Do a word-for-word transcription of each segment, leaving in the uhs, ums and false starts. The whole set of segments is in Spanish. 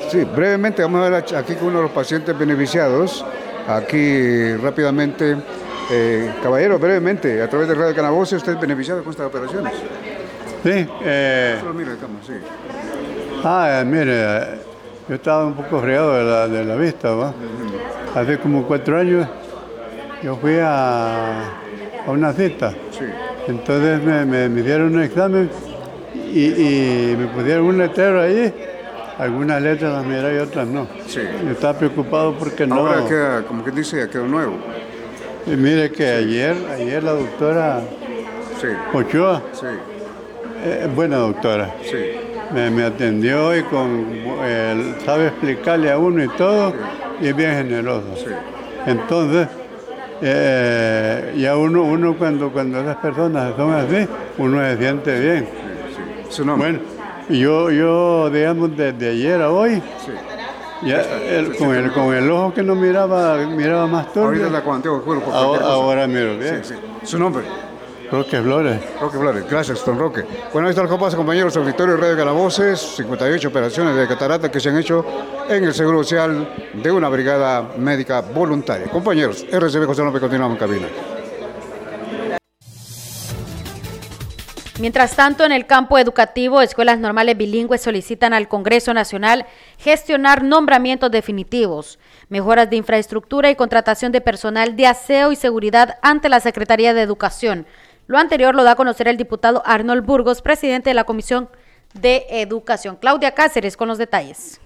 Sí, brevemente vamos a ver aquí con uno de los pacientes beneficiados. Aquí rápidamente, eh, caballero, brevemente, a través de Radio Canavoce, ¿usted es beneficiado con estas operaciones? Sí. Eh, Solo mire, cama, sí. ah, mire, yo estaba un poco fregado de la, de la vista, ¿va? Uh-huh. Hace como cuatro años yo fui a, a una cita. Sí. Entonces me, me, me dieron un examen y, y me pusieron un letrero ahí. Algunas letras las miré y otras no. Sí. Yo estaba preocupado porque no... Ahora queda, como que dice, ya quedó nuevo. Y mire que ayer, ayer la doctora sí. Ochoa, sí. Eh, buena doctora, sí. me, me atendió y con, eh, sabe explicarle a uno y todo, sí. y es bien generoso. Sí. Entonces, eh, ya uno, uno cuando, cuando esas personas son así, uno se siente bien. Sí, sí. ¿Su nombre? Bueno, yo, yo digamos, desde ayer a hoy, sí. ya, el, con, el, con el ojo que no miraba, miraba más turbio. Ahorita la cuanteo, cuerpo, ahora, ahora miro bien. Sí, sí. ¿Su nombre? Roque Flores. Roque Flores, gracias, don Roque. Bueno, ahí está el compás, compañeros, auditorio de Radio Canavoces, cincuenta y ocho operaciones de catarata que se han hecho en el Seguro Social de una brigada médica voluntaria. Compañeros, R C B José López, continuamos en cabina. Mientras tanto, en el campo educativo, escuelas normales bilingües solicitan al Congreso Nacional gestionar nombramientos definitivos, mejoras de infraestructura y contratación de personal de aseo y seguridad ante la Secretaría de Educación. Lo anterior lo da a conocer el diputado Arnold Burgos, presidente de la Comisión de Educación. Claudia Cáceres con los detalles.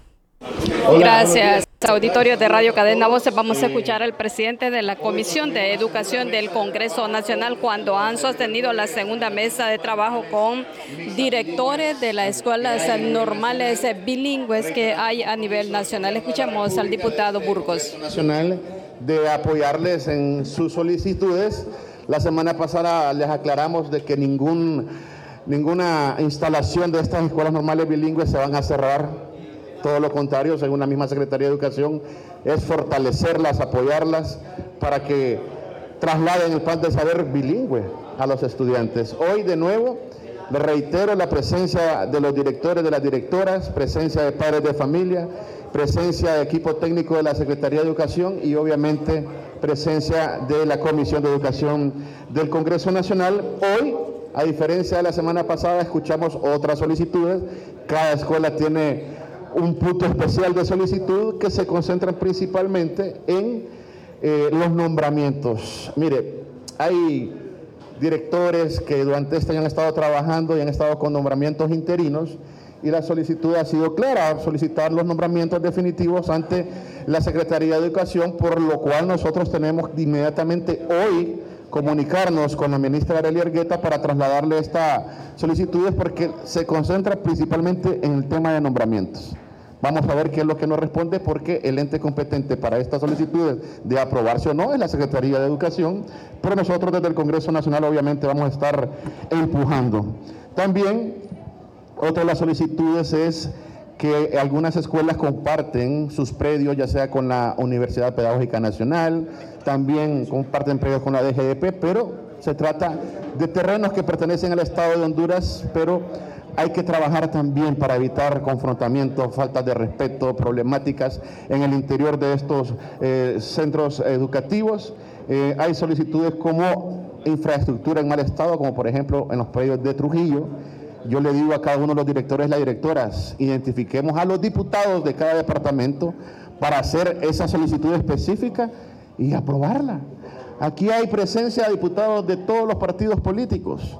Gracias, auditorio de Radio Cadena Voces. Vamos a escuchar al presidente de la Comisión de Educación del Congreso Nacional cuando han sostenido la segunda mesa de trabajo con directores de las escuelas normales bilingües que hay a nivel nacional. Escuchamos al diputado Burgos. Nacional de apoyarles en sus solicitudes. La semana pasada les aclaramos de que ningún, ninguna instalación de estas escuelas normales bilingües se van a cerrar. Todo lo contrario, según la misma Secretaría de Educación, es fortalecerlas, apoyarlas para que trasladen el plan de saber bilingüe a los estudiantes. Hoy, de nuevo, le reitero la presencia de los directores, de las directoras, presencia de padres de familia, presencia de equipo técnico de la Secretaría de Educación y, obviamente, presencia de la Comisión de Educación del Congreso Nacional. Hoy, a diferencia de la semana pasada, escuchamos otras solicitudes. Cada escuela tiene un punto especial de solicitud que se concentran principalmente en eh, los nombramientos. Mire, hay directores que durante este año han estado trabajando y han estado con nombramientos interinos y la solicitud ha sido clara, solicitar los nombramientos definitivos ante la Secretaría de Educación, por lo cual nosotros tenemos de inmediatamente hoy comunicarnos con la ministra Arely Argueta para trasladarle estas solicitudes porque se concentra principalmente en el tema de nombramientos. Vamos a ver qué es lo que nos responde porque el ente competente para estas solicitudes de aprobarse o no es la Secretaría de Educación, pero nosotros desde el Congreso Nacional obviamente vamos a estar empujando. También otra de las solicitudes es que algunas escuelas comparten sus predios, ya sea con la Universidad Pedagógica Nacional, también comparten predios con la D G D P, pero se trata de terrenos que pertenecen al Estado de Honduras, pero hay que trabajar también para evitar confrontamientos, faltas de respeto, problemáticas en el interior de estos eh, centros educativos. Eh, hay solicitudes como infraestructura en mal estado, como por ejemplo en los predios de Trujillo. Yo le digo a cada uno de los directores y las directoras, identifiquemos a los diputados de cada departamento para hacer esa solicitud específica y aprobarla. Aquí hay presencia de diputados de todos los partidos políticos.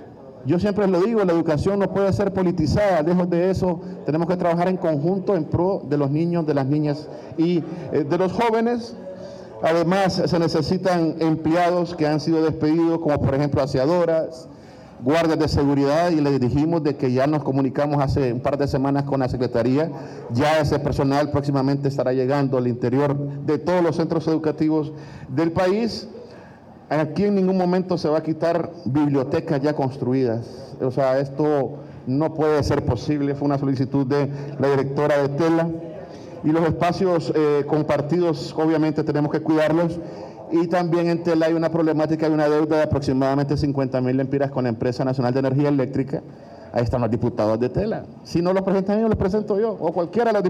Yo siempre lo digo, la educación no puede ser politizada, lejos de eso tenemos que trabajar en conjunto en pro de los niños, de las niñas y eh, de los jóvenes. Además se necesitan empleados que han sido despedidos, como por ejemplo aseadoras, guardias de seguridad, y les dijimos de que ya nos comunicamos hace un par de semanas con la Secretaría, ya ese personal próximamente estará llegando al interior de todos los centros educativos del país. Aquí en ningún momento se va a quitar bibliotecas ya construidas, o sea, esto no puede ser posible, fue una solicitud de la directora de Tela, y los espacios eh, compartidos obviamente tenemos que cuidarlos, y también en Tela hay una problemática, hay una deuda de aproximadamente cincuenta mil lempiras con la Empresa Nacional de Energía Eléctrica. Ahí están los diputados de Tela, si no los presentan ellos, los presento yo, o cualquiera de los diputados.